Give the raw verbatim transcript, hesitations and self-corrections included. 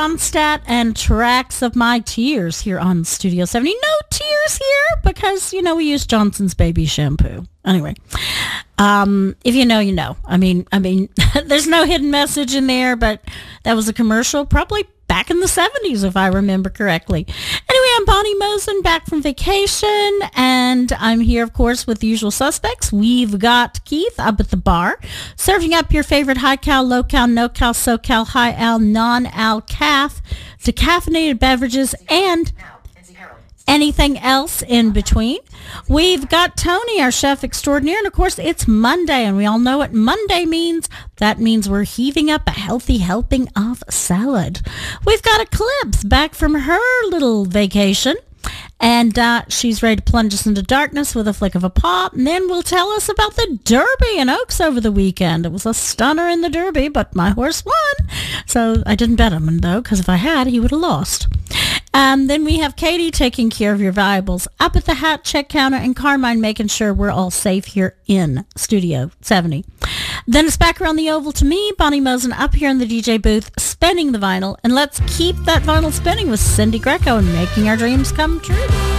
Ronstadt and Tracks of My Tears here on Studio seventy. No tears here because, you know, we use Johnson's Baby Shampoo. Anyway, um, if you know, you know. I mean, I mean, there's no hidden message in there, but that was a commercial probably back in the seventies, if I remember correctly. Anyway, I'm Bonnie Mosen, back from vacation, and I'm here, of course, with the usual suspects. We've got Keith up at the bar, serving up your favorite high-cal, low-cal, no-cal, so-cal, high-al, non-al, calf, decaffeinated beverages, and anything else in between. We've got Tony, our chef extraordinaire, and of course it's Monday, and we all know what Monday means. That means we're heaving up a healthy helping of salad. We've got Eclipse back from her little vacation, and uh, she's ready to plunge us into darkness with a flick of a paw, and then will tell us about the Derby in Oaks over the weekend. It was a stunner in the Derby, but my horse won, so I didn't bet him, though, because if I had, he would have lost. Um, then we have Katie taking care of your valuables up at the hat check counter, and Carmine making sure we're all safe here in Studio seventy. Then it's back around the oval to me, Bonnie Mosen, up here in the D J booth, spinning the vinyl. And let's keep that vinyl spinning with Cindy Greco and making our dreams come true.